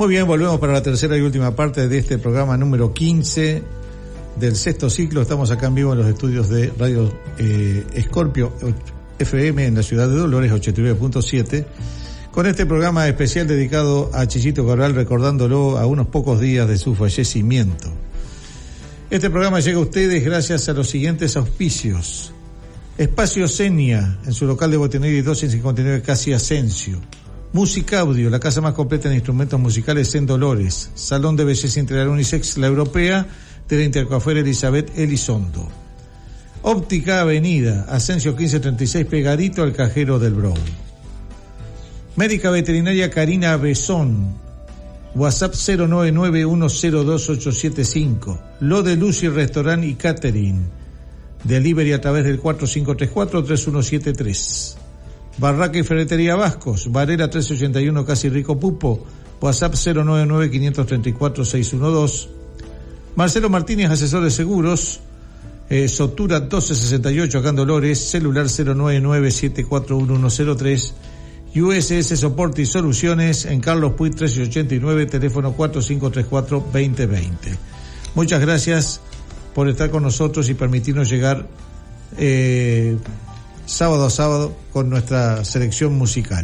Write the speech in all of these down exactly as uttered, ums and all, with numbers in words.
Muy bien, volvemos para la tercera y última parte de este programa número quince del sexto ciclo. Estamos acá en vivo en los estudios de Radio eh, Scorpio F M en la ciudad de Dolores, ochenta y nueve punto siete, con este programa especial dedicado a Chichito Cabral, recordándolo a unos pocos días de su fallecimiento. Este programa llega a ustedes gracias a los siguientes auspicios: Espacio Senia, en su local de Botinelli dos en cincuenta y nueve Casi Asensio. Música Audio, la casa más completa en instrumentos musicales en Dolores. Salón de belleza integral unisex La Europea, de la Intercoafuera Elizabeth Elizondo. Óptica Avenida, Asensio quince treinta y seis, pegadito al cajero del Brown. Médica Veterinaria Karina Besón, WhatsApp cero nueve nueve uno cero dos ocho siete cinco. Lo de Lucy Restaurant y Catering. Delivery a través del cuatro cinco tres cuatro tres uno siete tres. Barraca y Ferretería Vascos, Varela trescientos ochenta y uno Casi Rico Pupo, WhatsApp cero nueve nueve cinco tres cuatro seis uno dos. Marcelo Martínez, asesor de seguros, eh, Sotura doce sesenta y ocho acá en Dolores, celular cero nueve nueve siete cuatro uno uno cero tres. U S S Soporte y Soluciones en Carlos Puig trescientos ochenta y nueve, teléfono cuatro cinco tres cuatro dos cero dos cero. Muchas gracias por estar con nosotros y permitirnos llegar eh, sábado a sábado con nuestra selección musical.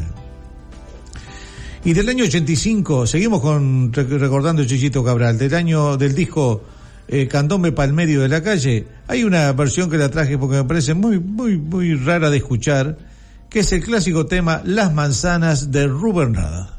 Y del año ochenta y cinco, seguimos con recordando Chichito Cabral, del año del disco eh, Candombe pa'l medio de la calle. Hay una versión que la traje porque me parece muy, muy, muy rara de escuchar, que es el clásico tema Las Manzanas de Rubén Rada.